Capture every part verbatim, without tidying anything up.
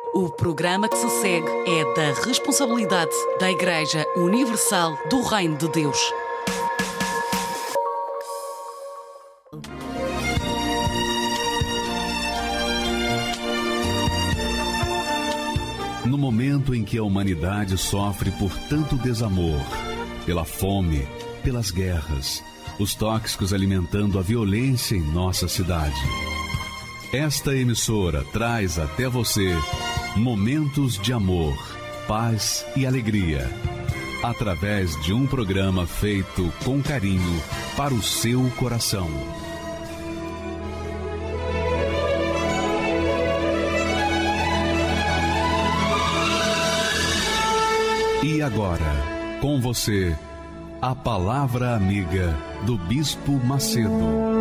O programa que se segue é da responsabilidade da Igreja Universal do Reino de Deus. No momento em que a humanidade sofre por tanto desamor, pela fome, pelas guerras, os tóxicos alimentando a violência em nossa cidade, esta emissora traz até você momentos de amor, paz e alegria, através de um programa feito com carinho para o seu coração. E agora, com você, a Palavra Amiga do Bispo Macedo.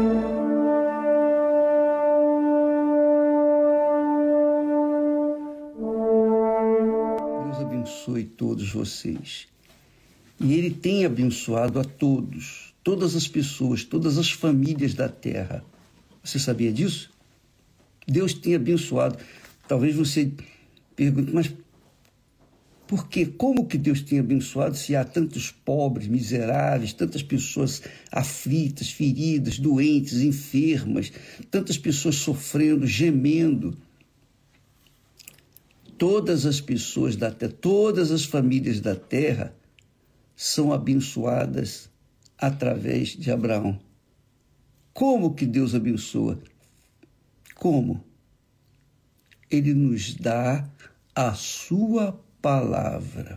Deus abençoe todos vocês. E Ele tem abençoado a todos, todas as pessoas, todas as famílias da terra. Você sabia disso? Deus tem abençoado. Talvez você pergunte, mas por quê? Como que Deus tem abençoado se há tantos pobres, miseráveis, tantas pessoas aflitas, feridas, doentes, enfermas, tantas pessoas sofrendo, gemendo? Todas as pessoas da terra, todas as famílias da terra são abençoadas através de Abraão. Como que Deus abençoa? Como? Ele nos dá a sua palavra.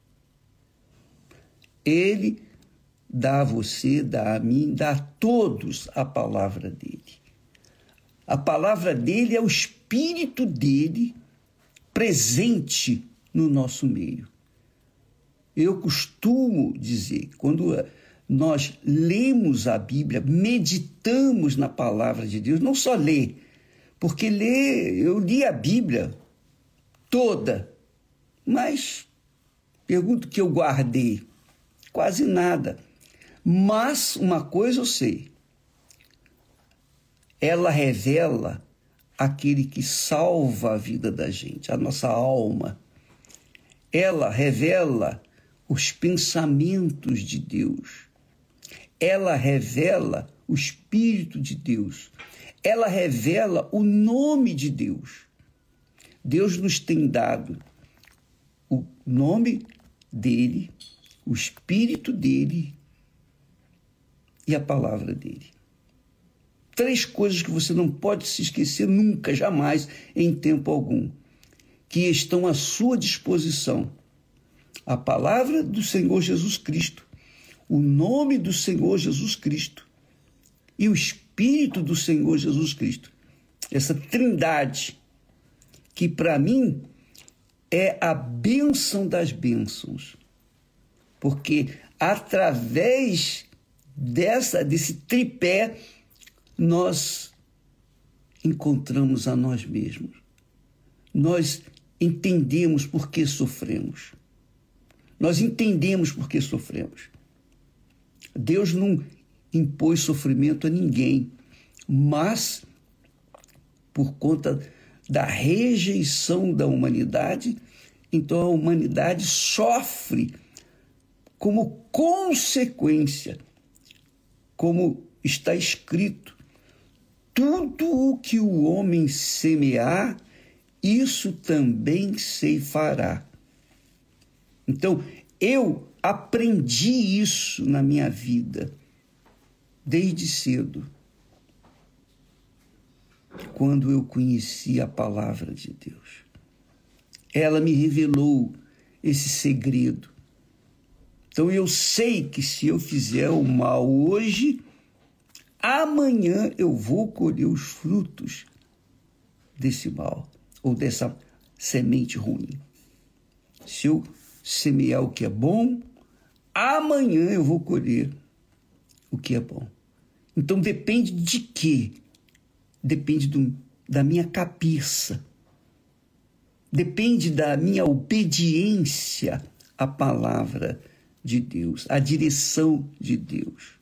Ele dá a você, dá a mim, dá a todos a palavra dele. A palavra dele é o Espírito dele presente no nosso meio. Eu costumo dizer, quando nós lemos a Bíblia, meditamos na palavra de Deus, não só ler, porque ler, eu li a Bíblia toda, mas pergunto que eu guardei, quase nada. Mas uma coisa eu sei, ela revela aquele que salva a vida da gente, a nossa alma. Ela revela os pensamentos de Deus. Ela revela o Espírito de Deus. Ela revela o nome de Deus. Deus nos tem dado o nome dele, o Espírito dele e a palavra dele. Três coisas que você não pode se esquecer nunca, jamais, em tempo algum, que estão à sua disposição. A palavra do Senhor Jesus Cristo, o nome do Senhor Jesus Cristo e o Espírito do Senhor Jesus Cristo. Essa trindade que, para mim, é a bênção das bênçãos, porque através dessa, desse tripé nós encontramos a nós mesmos. Nós entendemos por que sofremos. Nós entendemos por que sofremos. Deus não impôs sofrimento a ninguém, mas por conta da rejeição da humanidade, então a humanidade sofre como consequência, como está escrito: tudo o que o homem semear, isso também ceifará. Então, eu aprendi isso na minha vida, desde cedo, quando eu conheci a palavra de Deus. Ela me revelou esse segredo. Então eu sei que se eu fizer o mal hoje, amanhã eu vou colher os frutos desse mal, ou dessa semente ruim. Se eu semear o que é bom, amanhã eu vou colher o que é bom. Então depende de quê? Depende do, da minha cabeça. Depende da minha obediência à palavra de Deus, à direção de Deus.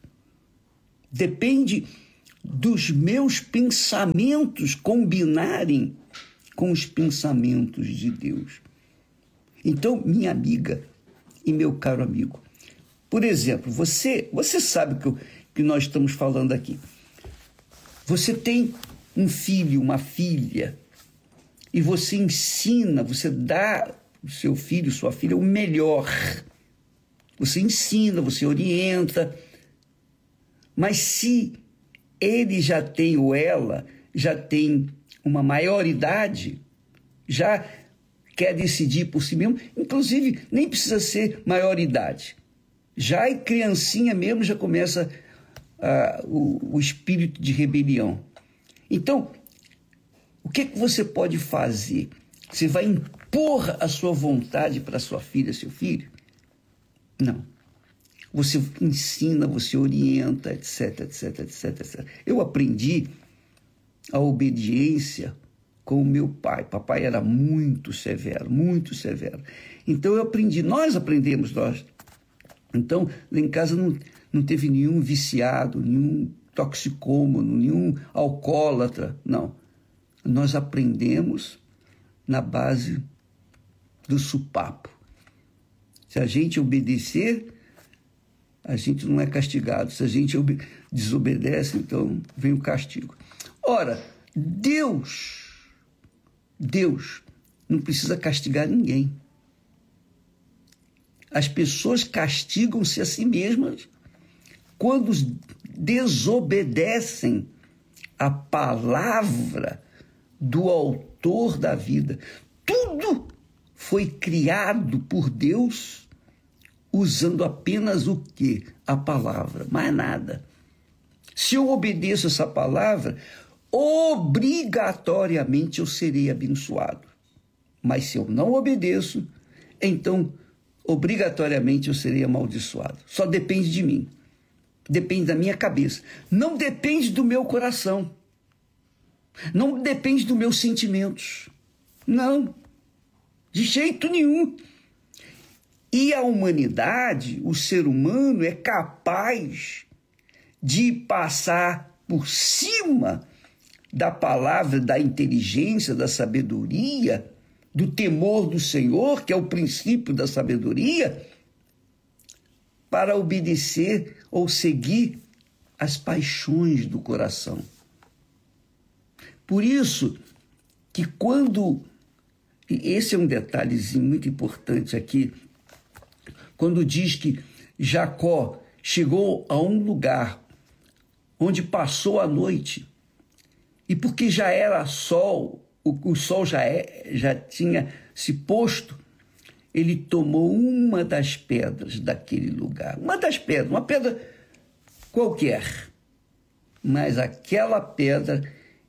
Depende dos meus pensamentos combinarem com os pensamentos de Deus. Então, minha amiga e meu caro amigo, por exemplo, você, você sabe que, eu, que nós estamos falando aqui. Você tem um filho, uma filha, e você ensina, você dá ao seu filho, sua filha, o melhor. Você ensina, você orienta, mas se ele já tem, ou ela, já tem uma maioridade, já quer decidir por si mesmo, inclusive nem precisa ser maioridade. Já é criancinha mesmo, já começa uh, o, o espírito de rebelião. Então, o que, que você pode fazer? Você vai impor a sua vontade para sua filha, seu filho? Não. Você ensina, você orienta, etc, etc, etc, etcétera. Eu aprendi a obediência com o meu pai. Papai era muito severo, muito severo. Então eu aprendi, nós aprendemos, nós. Então, lá em casa não, não teve nenhum viciado, nenhum toxicômano, nenhum alcoólatra, não. Nós aprendemos na base do supapo. Se a gente obedecer, a gente não é castigado. Se a gente desobedece, então vem o castigo. Ora, Deus, Deus não precisa castigar ninguém. As pessoas castigam-se a si mesmas quando desobedecem a palavra do autor da vida. Tudo foi criado por Deus usando apenas o quê? A palavra, mais nada. Se eu obedeço essa palavra, obrigatoriamente eu serei abençoado. Mas se eu não obedeço, então obrigatoriamente eu serei amaldiçoado. Só depende de mim. Depende da minha cabeça. Não depende do meu coração. Não depende dos meus sentimentos. Não. De jeito nenhum. E a humanidade, o ser humano, é capaz de passar por cima da palavra, da inteligência, da sabedoria, do temor do Senhor, que é o princípio da sabedoria, para obedecer ou seguir as paixões do coração. Por isso que quando, e esse é um detalhezinho muito importante aqui, quando diz que Jacó chegou a um lugar onde passou a noite, e porque já era sol, o, o sol já, é, já tinha se posto, ele tomou uma das pedras daquele lugar, uma das pedras, uma pedra qualquer, mas aquela pedra,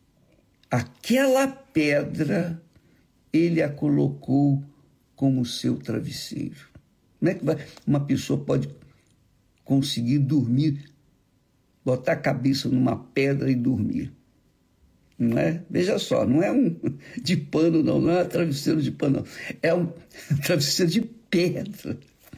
aquela pedra, ele a colocou como seu travesseiro. Como é que vai, uma pessoa pode conseguir dormir, botar a cabeça numa pedra e dormir? Não é? Veja só, não é um de pano, não, não é um travesseiro de pano, não. É um travesseiro de pedra.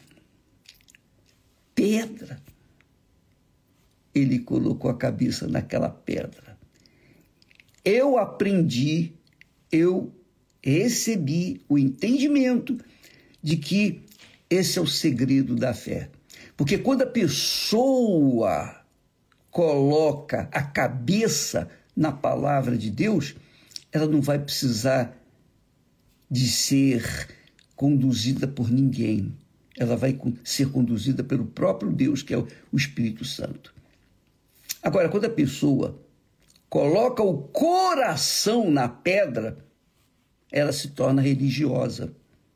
Pedra. Ele colocou a cabeça naquela pedra. Eu aprendi, eu recebi o entendimento de que esse é o segredo da fé. Porque quando a pessoa coloca a cabeça na palavra de Deus, ela não vai precisar de ser conduzida por ninguém. Ela vai ser conduzida pelo próprio Deus, que é o Espírito Santo. Agora, quando a pessoa coloca o coração na pedra, ela se torna religiosa.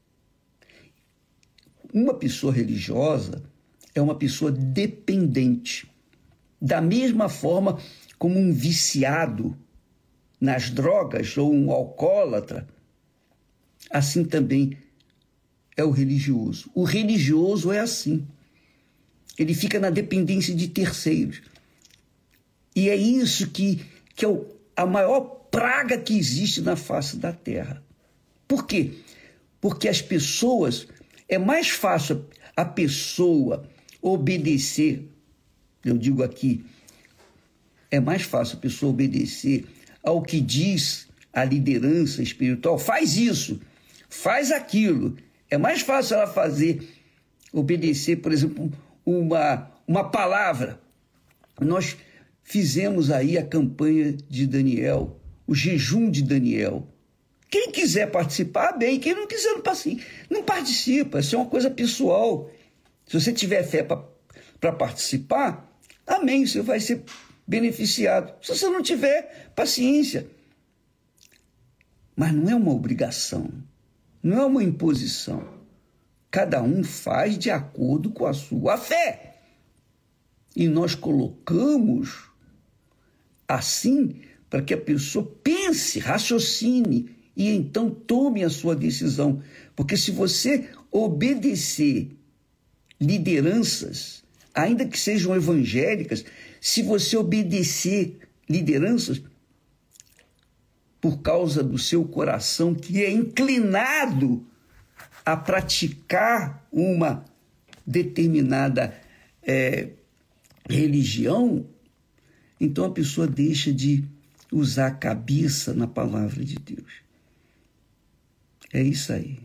Uma pessoa religiosa é uma pessoa dependente. Da mesma forma como um viciado nas drogas ou um alcoólatra, assim também é o religioso. O religioso é assim. Ele fica na dependência de terceiros. E é isso que, que é o, a maior praga que existe na face da terra. Por quê? Porque as pessoas... É mais fácil a pessoa obedecer, eu digo aqui, é mais fácil a pessoa obedecer ao que diz a liderança espiritual, faz isso, faz aquilo. É mais fácil ela fazer, obedecer, por exemplo, uma, uma palavra. Nós fizemos aí a campanha de Daniel, o jejum de Daniel. Quem quiser participar, bem. Quem não quiser, não participa. Não participa, isso é uma coisa pessoal. Se você tiver fé para participar, amém, você vai ser beneficiado. Se você não tiver, paciência. Mas não é uma obrigação, não é uma imposição. Cada um faz de acordo com a sua fé. E nós colocamos assim para que a pessoa pense, raciocine e então tome a sua decisão. Porque se você obedecer lideranças, ainda que sejam evangélicas, se você obedecer lideranças por causa do seu coração que é inclinado a praticar uma determinada é, religião, então a pessoa deixa de usar a cabeça na palavra de Deus. É isso aí.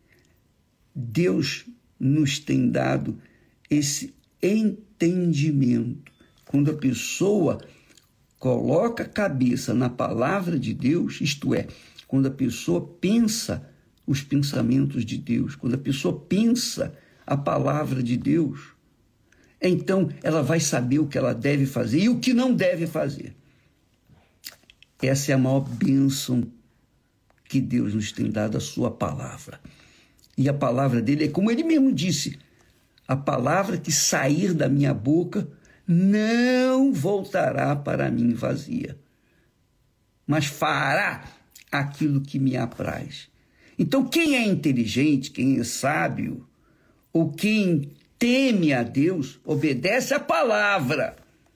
Deus nos tem dado esse entendimento. Quando a pessoa coloca a cabeça na palavra de Deus, isto é, quando a pessoa pensa os pensamentos de Deus, quando a pessoa pensa a palavra de Deus, então ela vai saber o que ela deve fazer e o que não deve fazer. Essa é a maior bênção que Deus nos tem dado, a sua palavra. E a palavra dele é como ele mesmo disse, a palavra que sair da minha boca não voltará para mim vazia, mas fará aquilo que me apraz. Então, quem é inteligente, quem é sábio, ou quem teme a Deus, obedece a palavra.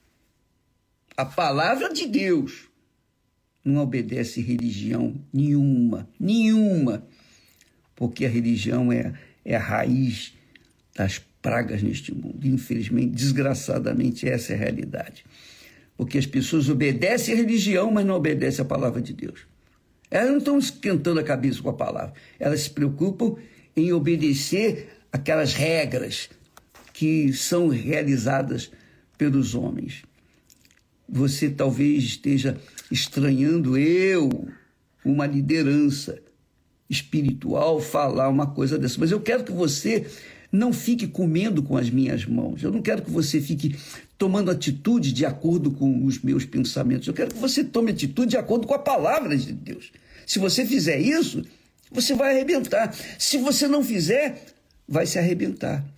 A palavra de Deus. Não obedece religião nenhuma, nenhuma. Porque a religião é, é a raiz das pragas neste mundo. Infelizmente, desgraçadamente, essa é a realidade. Porque as pessoas obedecem a religião, mas não obedecem a palavra de Deus. Elas não estão esquentando a cabeça com a palavra. Elas se preocupam em obedecer aquelas regras que são realizadas pelos homens. Você talvez esteja estranhando eu, uma liderança espiritual, falar uma coisa dessa. Mas eu quero que você não fique comendo com as minhas mãos. Eu não quero que você fique tomando atitude de acordo com os meus pensamentos. Eu quero que você tome atitude de acordo com a palavra de Deus. Se você fizer isso, você vai arrebentar. Se você não fizer, vai se arrebentar.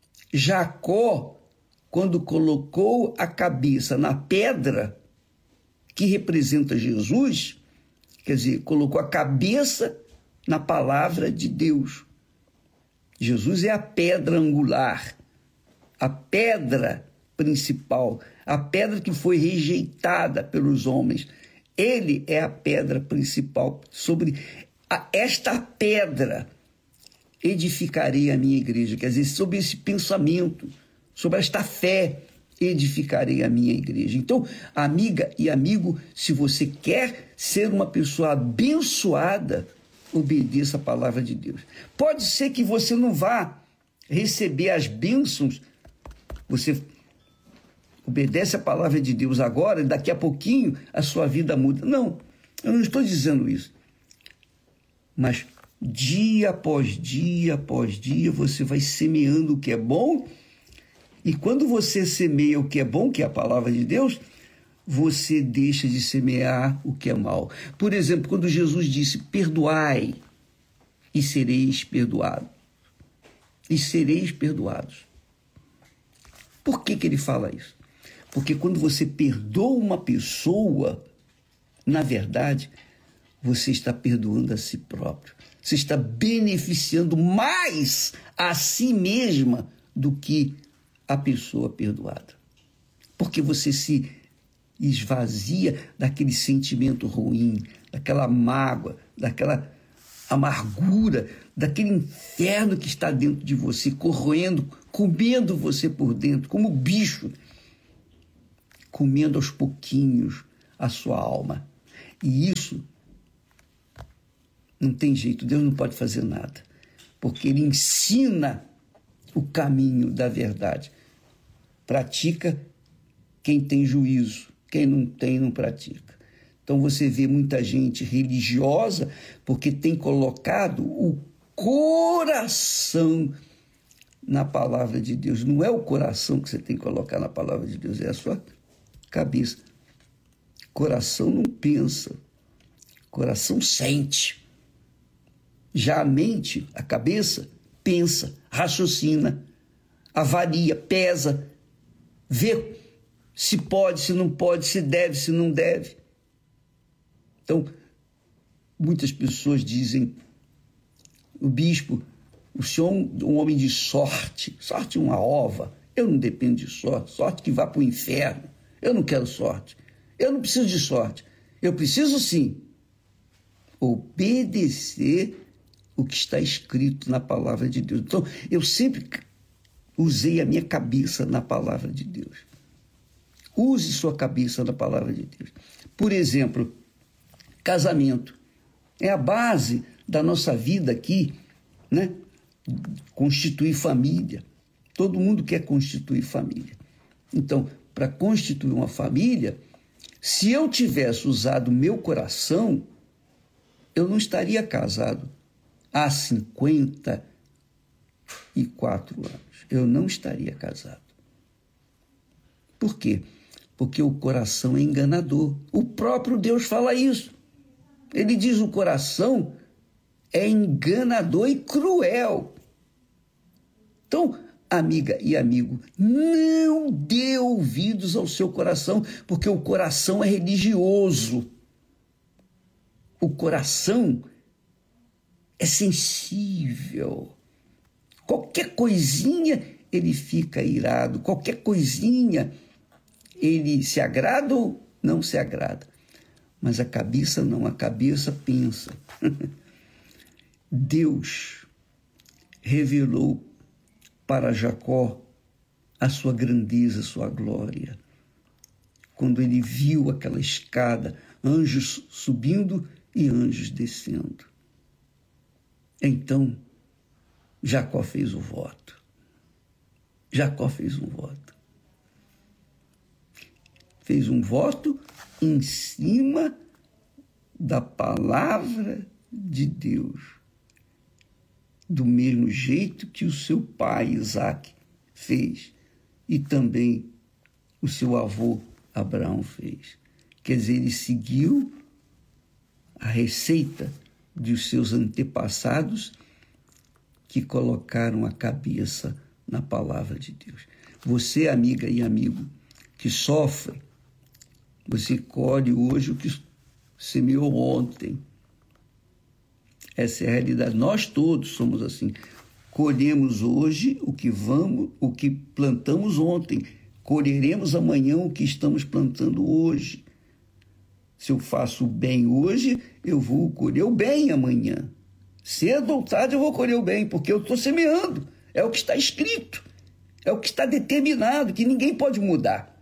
Jacó, quando colocou a cabeça na pedra, que representa Jesus, quer dizer, colocou a cabeça na palavra de Deus. Jesus é a pedra angular, a pedra principal, a pedra que foi rejeitada pelos homens. Ele é a pedra principal. Sobre a, esta pedra edificarei a minha igreja. Quer dizer, sobre esse pensamento, sobre esta fé, edificarei a minha igreja. Então, amiga e amigo, se você quer ser uma pessoa abençoada, obedeça a palavra de Deus. Pode ser que você não vá receber as bênçãos, você obedece a palavra de Deus agora e daqui a pouquinho a sua vida muda. Não, eu não estou dizendo isso. Mas dia após dia após dia você vai semeando o que é bom, e quando você semeia o que é bom, que é a palavra de Deus, você deixa de semear o que é mal. Por exemplo, quando Jesus disse, perdoai e sereis perdoados. E sereis perdoados. Por que que ele fala isso? Porque quando você perdoa uma pessoa, na verdade, você está perdoando a si próprio. Você está beneficiando mais a si mesma do que a pessoa perdoada. Porque você se esvazia daquele sentimento ruim, daquela mágoa, daquela amargura, daquele inferno que está dentro de você, corroendo, comendo você por dentro, como bicho, comendo aos pouquinhos a sua alma. E isso Não tem jeito, Deus não pode fazer nada, porque Ele ensina o caminho da verdade. Pratica quem tem juízo, quem não tem, não pratica. Então você vê muita gente religiosa porque tem colocado o coração na palavra de Deus. Não é o coração que você tem que colocar na palavra de Deus, é a sua cabeça. Coração não pensa, coração sente. Já a mente, a cabeça, pensa, raciocina, avalia, pesa, vê se pode, se não pode, se deve, se não deve. Então, muitas pessoas dizem, o bispo, o senhor é um homem de sorte, sorte é uma ova, eu não dependo de sorte, sorte que vá para o inferno, eu não quero sorte, eu não preciso de sorte, eu preciso sim obedecer o que está escrito na palavra de Deus. Então, eu sempre usei a minha cabeça na palavra de Deus. Use sua cabeça na palavra de Deus. Por exemplo, casamento. É a base da nossa vida aqui, né? Constituir família. Todo mundo quer constituir família. Então, para constituir uma família, se eu tivesse usado meu coração, eu não estaria casado há cinquenta e quatro anos. Eu não estaria casado. Por quê? Porque o coração é enganador. O próprio Deus fala isso. Ele diz: o coração é enganador e cruel. Então, amiga e amigo, não dê ouvidos ao seu coração, porque o coração é religioso. O coração é sensível. Qualquer coisinha ele fica irado, qualquer coisinha ele se agrada ou não se agrada. Mas a cabeça não, a cabeça pensa. Deus revelou para Jacó a sua grandeza, a sua glória. Quando ele viu aquela escada, anjos subindo e anjos descendo. Então, Jacó fez o voto. Jacó fez um voto. Fez um voto em cima da palavra de Deus. Do mesmo jeito que o seu pai, Isaque, fez. E também o seu avô, Abraão, fez. Quer dizer, ele seguiu a receita dos seus antepassados que colocaram a cabeça na palavra de Deus. Você, amiga e amigo, que sofre, você colhe hoje o que semeou ontem. Essa é a realidade. Nós todos somos assim. Colhemos hoje o que vamos, o que plantamos ontem. Colheremos amanhã o que estamos plantando hoje. Se eu faço o bem hoje, eu vou colher o bem amanhã. Cedo ou tarde eu vou colher o bem, porque eu estou semeando. É o que está escrito. É o que está determinado, que ninguém pode mudar.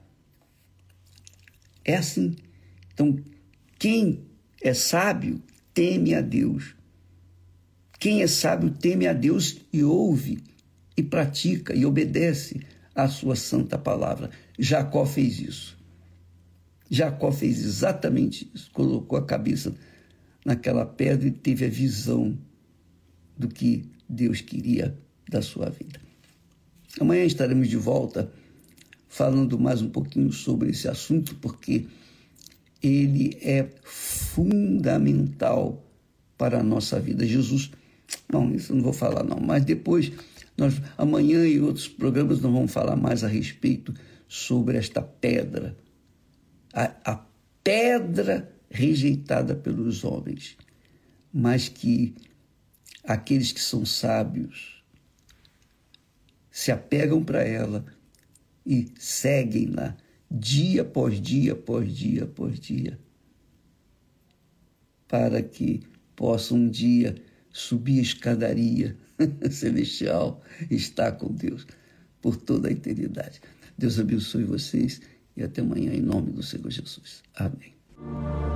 É assim. Então, quem é sábio, teme a Deus. Quem é sábio, teme a Deus e ouve, e pratica, e obedece à sua santa palavra. Jacó fez isso. Jacó fez exatamente isso. Colocou a cabeça naquela pedra e teve a visão do que Deus queria da sua vida. Amanhã estaremos de volta falando mais um pouquinho sobre esse assunto, porque ele é fundamental para a nossa vida. Jesus, não, isso eu não vou falar não, mas depois, nós, amanhã e outros programas, nós vamos falar mais a respeito sobre esta pedra, a, a pedra rejeitada pelos homens, mas que aqueles que são sábios se apegam para ela e seguem-na dia após dia, após dia, após dia, para que possam um dia subir a escadaria celestial e estar com Deus por toda a eternidade. Deus abençoe vocês e até amanhã, em nome do Senhor Jesus. Amém.